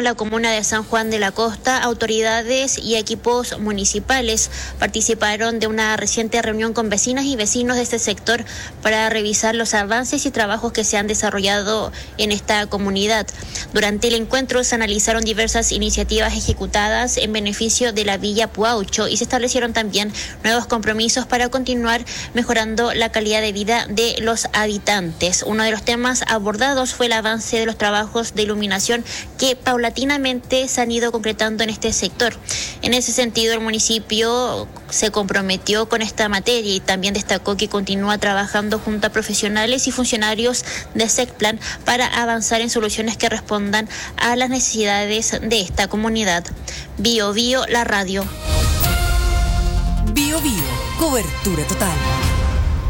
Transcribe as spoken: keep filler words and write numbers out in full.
en la comuna de San Juan de la Costa, autoridades y equipos municipales participaron de una reciente reunión con vecinas y vecinos de este sector para revisar los avances y trabajos que se han desarrollado en esta comunidad. Durante el encuentro se analizaron diversas iniciativas ejecutadas en beneficio de la Villa Puaucho y se establecieron también nuevos compromisos para continuar mejorando la calidad de vida de los habitantes. Uno de los temas abordados fue el avance de los trabajos de iluminación que paulatinamente se han ido concretando en este sector. En ese sentido, el municipio se comprometió con esta materia y también destacó que continúa trabajando junto a profesionales y funcionarios de SECPLAN para avanzar en soluciones que respondan a las necesidades de esta comunidad. Bio Bio, la radio. Bio Bio, cobertura total.